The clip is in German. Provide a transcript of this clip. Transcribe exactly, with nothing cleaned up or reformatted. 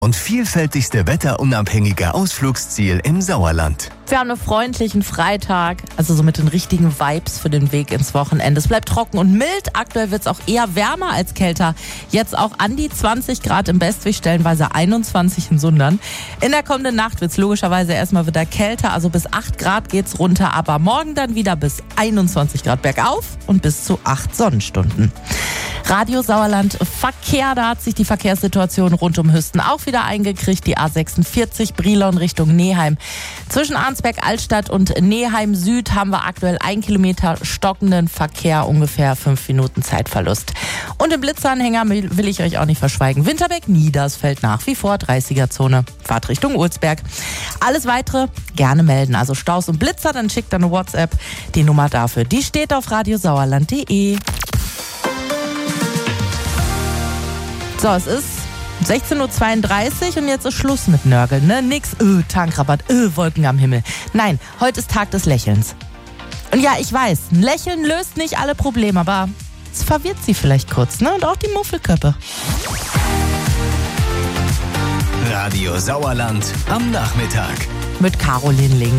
und vielfältigste wetterunabhängige Ausflugsziel im Sauerland. Wir haben einen freundlichen Freitag, also so mit den richtigen Vibes für den Weg ins Wochenende. Es bleibt trocken und mild. Aktuell wird es auch eher wärmer als kälter. Jetzt auch an die zwanzig Grad im Bestwig, stellenweise einundzwanzig in Sundern. In der kommenden Nacht wird es logischerweise erstmal wieder kälter, also bis acht Grad geht's runter. Aber morgen dann wieder bis einundzwanzig Grad bergauf und bis zu acht Sonnenstunden. Radio Sauerland Verkehr, da hat sich die Verkehrssituation rund um Hüsten auch wieder eingekriegt. Die A sechsundvierzig Brilon Richtung Neheim. Zwischen Arnsberg Altstadt und Neheim Süd haben wir aktuell ein Kilometer stockenden Verkehr, ungefähr fünf Minuten Zeitverlust. Und im Blitzanhänger will ich euch auch nicht verschweigen. Winterberg-Niedersfeld nach wie vor dreißiger-Zone. Fahrt Richtung Ulsberg. Alles Weitere gerne melden. Also Staus und Blitzer, dann schickt eine WhatsApp. Die Nummer dafür, die steht auf radiosauerland punkt de. So, es ist sechzehn Uhr zweiunddreißig und jetzt ist Schluss mit Nörgeln, ne? Nix, öh, Tankrabatt, öh, Wolken am Himmel. Nein, heute ist Tag des Lächelns. Und ja, ich weiß, ein Lächeln löst nicht alle Probleme, aber es verwirrt sie vielleicht kurz, ne? Und auch die Muffelköppe. Radio Sauerland am Nachmittag. Mit Caroline Ling.